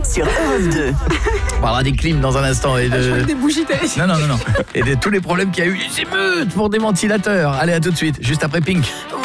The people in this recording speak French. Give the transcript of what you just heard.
sur Europe 2. On parlera des clims dans un instant et Je crois de... que des bougies t'allais dire. Non. Et de tous les problèmes qu'il y a eu, les émeutes pour des ventilateurs. Allez, à tout de suite, juste après Pink.